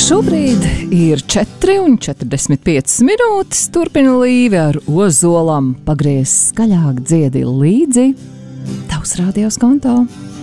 Šobrīd ir 4:45 minūtes. Turpina Līve ar Ozolam. Pagriez skaļāk, dziedi līdzi. Tavs rādījos konto.